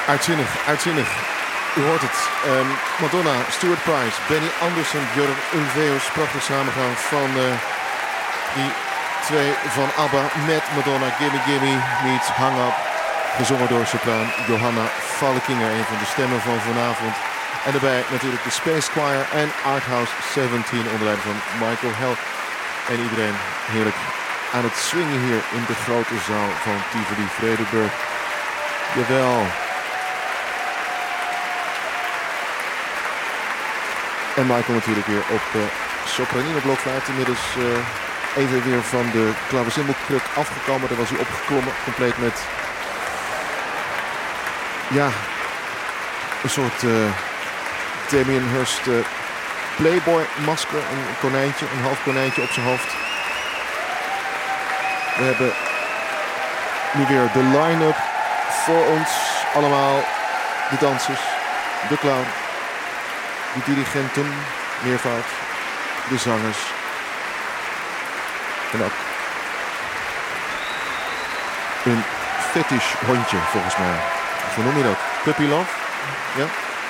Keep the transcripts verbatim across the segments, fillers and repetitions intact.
Uitzinnig, uitzinnig. U hoort het. Um, Madonna, Stuart Price, Benny Andersson, Björn Ulvaeus. Prachtig samengaan van uh, die twee van ABBA met Madonna. Gimme Gimme meets Hang Up. Gezongen door sopraan Johanna Falkinger, een van de stemmen van vanavond. En daarbij natuurlijk de Space Choir en Arthouse zeventien onder leiding van Michael Hell. En iedereen heerlijk aan het swingen hier in de grote zaal van Tivoli Vredenburg. Jawel. En Michael natuurlijk weer op uh, sopranino blokfluit. Inmiddels uh, even weer van de klaversymbelkruk afgekomen. Daar was hij opgeklommen, compleet met ja, een soort uh, Damien Hirst uh, Playboy masker. Een konijntje, een half konijntje op zijn hoofd. We hebben nu weer de line-up voor ons allemaal. De dansers, de clown, de dirigenten, meervoud, de zangers. En ook een fetish hondje volgens mij. Hoe noem je dat? Puppy love? Ja.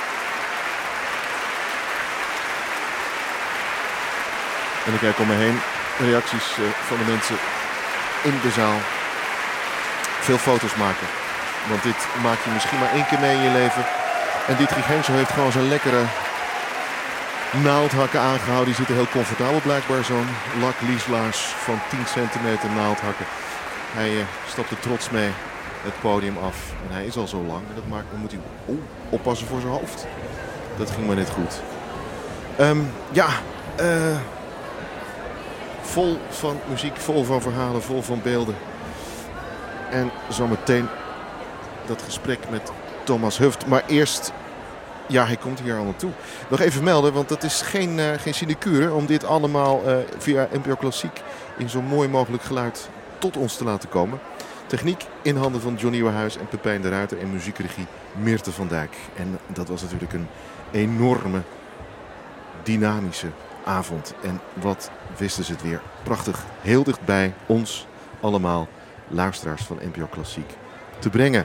En ik kijk om me heen. Reacties van de mensen in de zaal. Veel foto's maken. Want dit maak je misschien maar één keer mee in je leven. En Dietrich Hensel heeft gewoon zo'n lekkere naaldhakken aangehouden. Die zitten heel comfortabel blijkbaar. Zo'n lak lieslaars van tien centimeter naaldhakken. Hij uh, stapt er trots mee het podium af. En hij is al zo lang. En dat maakt, dan moet hij oh, oppassen voor zijn hoofd. Dat ging maar net goed. Um, ja, uh, vol van muziek, vol van verhalen, vol van beelden. En zometeen dat gesprek met Thomas Huft. Maar eerst, ja, hij komt hier al naartoe. Nog even melden, want dat is geen, uh, geen sinecure om dit allemaal uh, via N P O Klassiek in zo mooi mogelijk geluid tot ons te laten komen. Techniek in handen van John Nieuwenhuis en Pepijn de Ruiter en muziekregie Meerte van Dijk. En dat was natuurlijk een enorme, dynamische avond. En wat wisten ze het weer prachtig, heel dichtbij ons allemaal luisteraars van N P O Klassiek te brengen.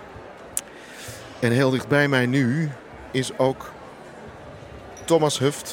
En heel dichtbij mij nu is ook Thomas Huft.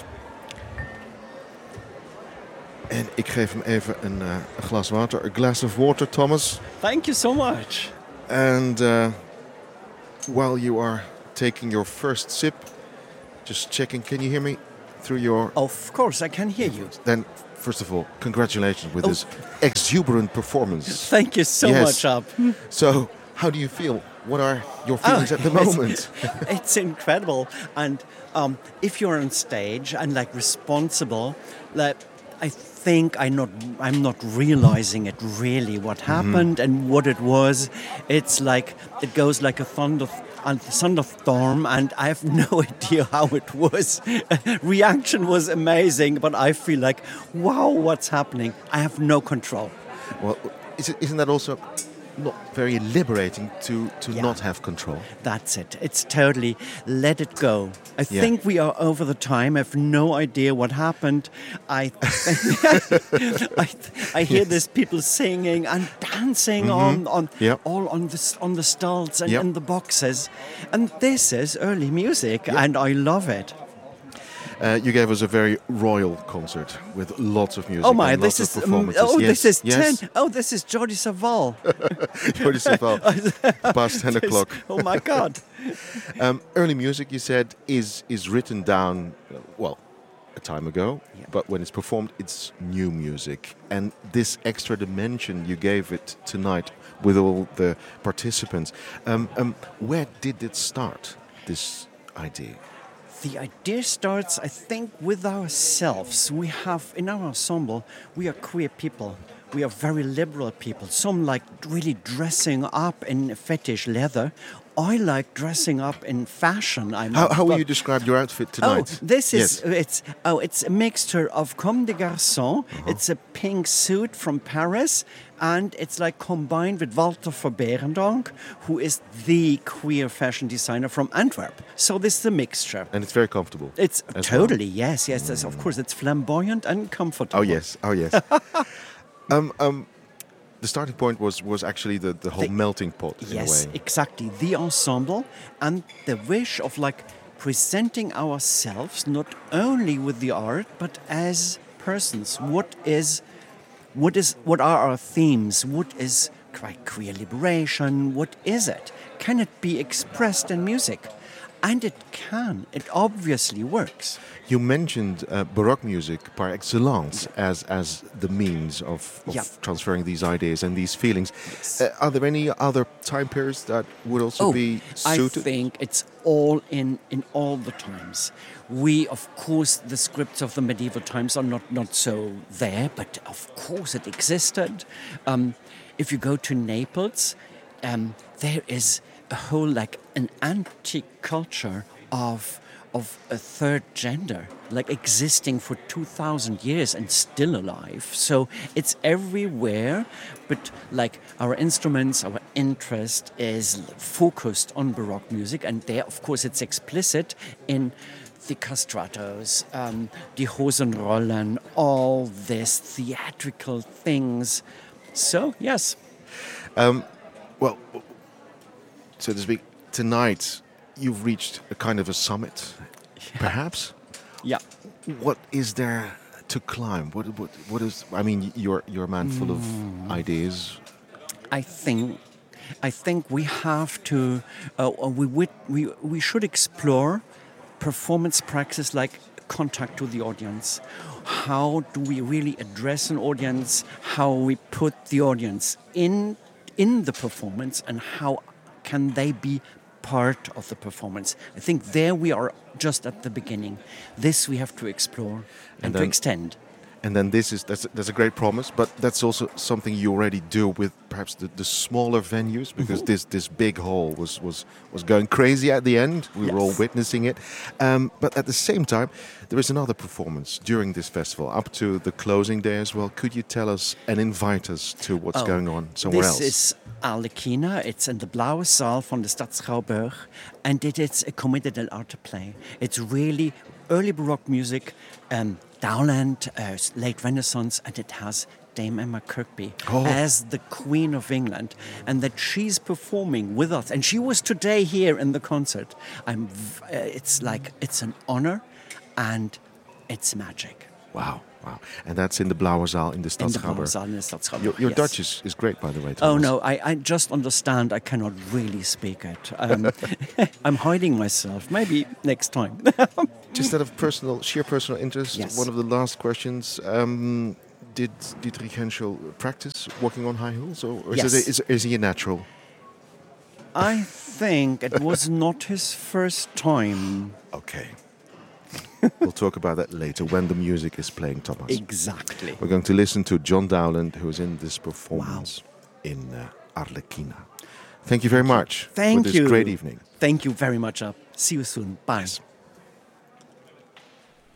En ik geef hem even een, uh, een glas water. A glass of water, Thomas. Thank you so much. And uh, while you are taking your first sip, just checking, can you hear me through your... Of course, I can hear you. Then, first of all, congratulations with oh. this exuberant performance. Thank you so yes. much, Ab. So, how do you feel? What are your feelings oh, at the moment? It's, it's incredible. And um, if you're on stage and like responsible, like I think I not I'm not realizing it really what happened mm-hmm. and what it was. It's like it goes like a thunder a thunderstorm, and I have no idea how it was. Reaction was amazing, but I feel like, wow, what's happening? I have no control. Well, is it, isn't that also not very liberating to, to yeah. not have control? That's it. It's totally let it go. I yeah. think we are over the time. I have no idea what happened. I I, I hear yes. these people singing and dancing mm-hmm. on on yep. all on the on the stalls and yep. in the boxes, and this is early music, yep. and I love it. Uh, you gave us a very royal concert with lots of music. Oh my! And This lots is of performances. um, oh yes. this is yes. ten. Oh, this is Jordi Savall. Jordi Savall. Past ten o'clock. Oh my God! um, early music, you said, is is written down uh, well a time ago, yeah. but when it's performed, it's new music. And this extra dimension you gave it tonight with all the participants. Um, um, where did it start? This idea. The idea starts, I think, with ourselves. We have, in our ensemble, we are queer people. We are very liberal people. Some like really dressing up in fetish leather. I like dressing up in fashion. I'm how how will you describe your outfit tonight? Oh, this is yes. it's oh, it's a mixture of Comme des Garçons. Uh-huh. It's a pink suit from Paris, and it's like combined with Walter Verbeerendonck, who is the queer fashion designer from Antwerp. So this is a mixture, and it's very comfortable. It's totally well. yes, yes. Mm. Of course, it's flamboyant and comfortable. Oh yes, oh yes. um, um, the starting point was, was actually the, the whole The- melting pot in Yes, a way. exactly. The ensemble and the wish of like presenting ourselves not only with the art but as persons. What is, what is, what are our themes? What is quite queer liberation? What is it? Can it be expressed in music? And it can. It obviously works. You mentioned uh, Baroque music par excellence as, as the means of, of Yeah. transferring these ideas and these feelings. Uh, are there any other time periods that would also be I suited? think it's all in in all the times. We, of course, the scripts of the medieval times are not, not so there, but of course it existed. Um, if you go to Naples, um, there is a whole like an antique culture of of a third gender, like existing for two thousand years and still alive. So it's everywhere, but like our instruments, our interest is focused on Baroque music, and there, of course, it's explicit in the castratos, um, die Hosenrollen, all these theatrical things. So, yes. Well, so to speak, tonight you've reached a kind of a summit, perhaps? Yeah. What is there to climb? What, what, what is, I mean, you're, you're a man full of ideas. I think, I think we have to, uh, we, would, we we should explore performance practice like contact to the audience. How do we really address an audience? How we put the audience in in the performance, and how can they be part of the performance? I think there we are just at the beginning. This we have to explore and, And to then- extend. And then this is that's that's a great promise, but that's also something you already do with perhaps the, the smaller venues, because this, this big hall was, was, was going crazy at the end. We were all Yes. witnessing it. Um, but at the same time, there is another performance during this festival, up to the closing day as well. Could you tell us and invite us to what's Oh, going on somewhere this else? is Arlecchina. It's in the Blaue Saal von der Stadt Schouwburg, and it is a Commedia dell'arte play. It's really early Baroque music, um, Dowland, uh, late Renaissance, and it has Dame Emma Kirkby Oh. as the Queen of England, and that she's performing with us. And she was today here in the concert. I'm. V- uh, it's like it's an honor, and it's magic. Wow, wow. And that's in the Blauwe Zaal in the In the Blaue Stadsschouwburg. Saal in the Stadt Schouwburg. Your, your yes. Dutch is, is great, by the way. Oh Thomas. no, I, I just understand. I cannot really speak it. Um, I'm hiding myself. Maybe next time. Just out of personal, sheer personal interest, Yes. one of the last questions. Um, did Dietrich Henschel practice walking on high heels, or or is, Yes. it, is, is he a natural? I think it was not his first time. Okay. We'll talk about that later when the music is playing, Thomas. Exactly. We're going to listen to John Dowland, who's in this performance in uh, Arlecchina. Thank you very much Thank for this you. great evening. Thank you very much. Uh, see you soon. Bye.